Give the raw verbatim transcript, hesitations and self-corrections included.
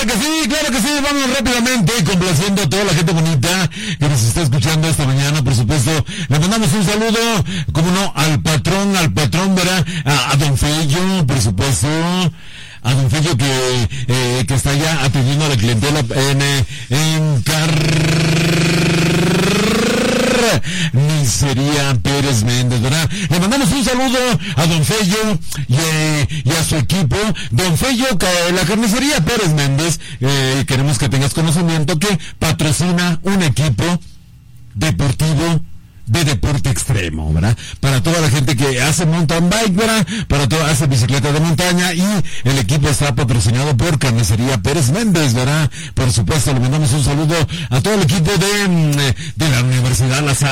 Claro que sí, claro que sí, vamos rápidamente complaciendo a toda la gente bonita que nos está escuchando esta mañana, por supuesto. Le mandamos un saludo, como no, al patrón, al patrón, ¿verdad? A, a Don Fello, por supuesto. A Don Fello que, eh, que está ya atendiendo a la clientela en, en Carnicería Pérez Méndez, ¿verdad? Le mandamos un saludo a Don Fello y, eh, y a su equipo. Don Fello, la Carnicería Pérez Méndez, eh, queremos que tengas conocimiento que patrocina un equipo deportivo de deporte extremo, ¿verdad? Para toda la gente que hace mountain bike, ¿verdad? Para toda, hace bicicleta de montaña, y el equipo está patrocinado por Carnicería Pérez Méndez, ¿verdad? Por supuesto, le mandamos un saludo a todo el equipo de, de la Universidad La Salle.